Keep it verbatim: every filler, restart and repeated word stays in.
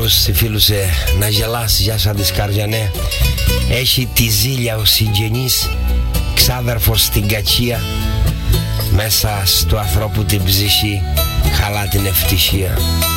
ακούς φίλους ε, να γελάς για σαν τις Καρδιανέ. Έχει τη ζήλια ο συγγενής, ξάδερφος στην κατσία, μέσα στο ανθρώπου την ψυχή χαλά την ευτυχία.